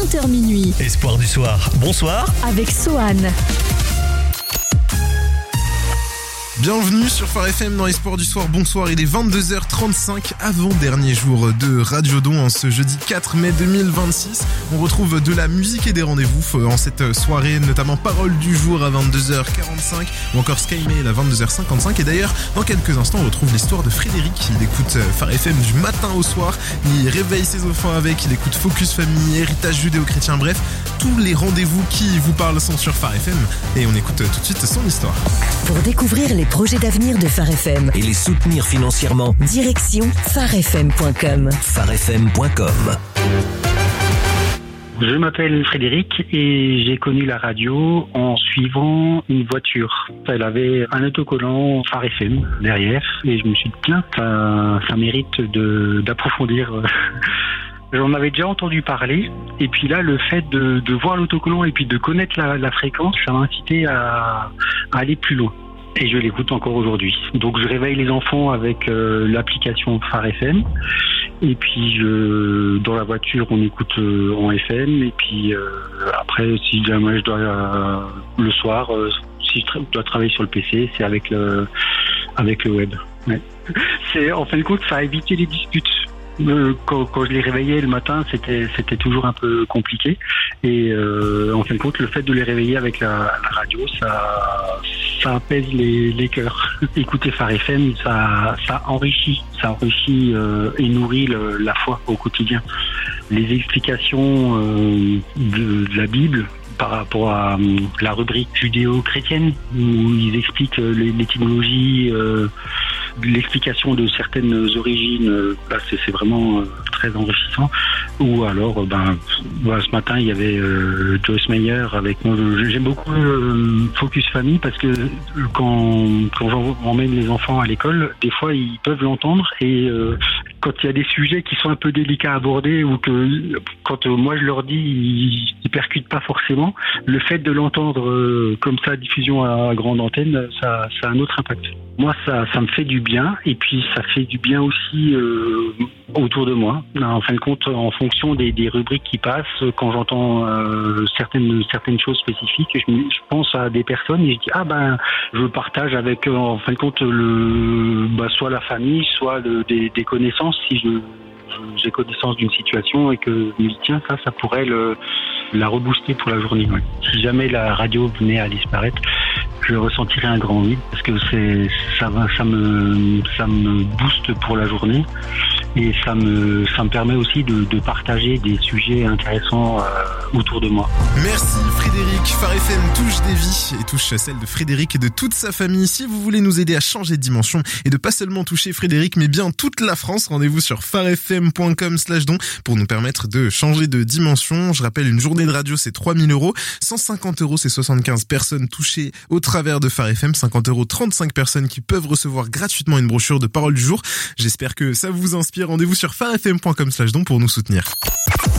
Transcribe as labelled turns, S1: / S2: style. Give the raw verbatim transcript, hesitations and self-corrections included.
S1: vingt heures minuit.
S2: Espoir du soir, bonsoir.
S1: Avec Sohan.
S3: Bienvenue sur Phare F M dans Espoir du soir, bonsoir, il est vingt-deux heures trente-cinq, avant-dernier jour de Radiodon en ce jeudi quatre mai deux mille vingt-six. On retrouve de la musique et des rendez-vous en cette soirée, notamment Parole du jour à vingt-deux heures quarante-cinq ou encore Sky Mail à vingt-deux heures cinquante-cinq. Et d'ailleurs, dans quelques instants, on retrouve l'histoire de Frédéric. Il écoute Phare F M du matin au soir, il réveille ses enfants avec, il écoute Focus Famille, Héritage judéo-chrétien, bref, tous les rendez-vous qui vous parlent sont sur Phare F M et on écoute tout de suite son histoire.
S1: Pour découvrir les projets d'avenir de Phare F M
S2: Et les soutenir financièrement,
S1: direction phare f m point com.
S2: phare f m point com.
S4: Je m'appelle Frédéric et j'ai connu la radio en suivant une voiture. Elle avait un autocollant Phare F M derrière et je me suis dit tiens, ça, ça mérite de, d'approfondir. J'en avais déjà entendu parler et puis là le fait de, de voir l'autocollant et puis de connaître la, la fréquence, ça m'a incité à, à aller plus loin. Et je l'écoute encore aujourd'hui. Donc je réveille les enfants avec euh, l'application Phare F M. Et puis je, dans la voiture, on écoute euh, en F M. Et puis euh, après, si jamais je dois euh, le soir, euh, si je tra- dois travailler sur le P C, c'est avec le avec le web. Ouais. C'est en fin de compte, ça a évité les disputes. Euh, quand, quand je les réveillais le matin, c'était c'était toujours un peu compliqué. Et euh, en fin de compte, le fait de les réveiller avec la, la radio, ça ça apaise les, les cœurs. Écouter Phare F M, ça ça enrichit, ça enrichit euh, et nourrit le, la foi au quotidien. Les explications euh, de, de la Bible par rapport à euh, la rubrique judéo-chrétienne où ils expliquent euh, l'étymologie, euh, l'explication de certaines origines, euh, là c'est, c'est vraiment euh, très enrichissant. Ou alors, euh, ben, bah, ce matin il y avait euh, Joyce Meyer avec moi. J'aime beaucoup euh, Focus Famille parce que quand, quand j'emmène les enfants à l'école, des fois ils peuvent l'entendre et euh, quand il y a des sujets qui sont un peu délicats à aborder ou que quand euh, moi je leur dis, ils, ils percutent pas forcément. Le fait de l'entendre euh, comme ça, diffusion à grande antenne, ça, ça a un autre impact. Moi, ça, ça me fait du bien et puis ça fait du bien aussi euh, autour de moi. En fin de compte, en fonction des, des rubriques qui passent, quand j'entends euh, certaines certaines choses spécifiques, je, je pense à des personnes et je dis ah ben je partage avec euh, en fin de compte le bah, soit la famille, soit le, des, des connaissances si je j'ai connaissance d'une situation et que je me dis tiens ça ça pourrait le la rebooster pour la journée. Ouais. Si jamais la radio venait à disparaître, je ressentirais un grand vide parce que c'est ça va ça me ça me booste pour la journée et ça me ça me permet aussi de, de partager des sujets intéressants euh, autour de moi.
S3: Merci Frédéric. Phare F M touche des vies et touche celle de Frédéric et de toute sa famille. Si vous voulez nous aider à changer de dimension et de pas seulement toucher Frédéric mais bien toute la France, rendez-vous sur phare f m point com slash don pour nous permettre de changer de dimension. Je rappelle, une journée de radio c'est trois mille euros, cent cinquante euros c'est soixante-quinze personnes touchées au travers de Phare F M, cinquante euros trente-cinq personnes qui peuvent recevoir gratuitement une brochure de Parole du jour. J'espère que ça vous inspire. Rendez-vous sur phare f m point com slash don pour nous soutenir.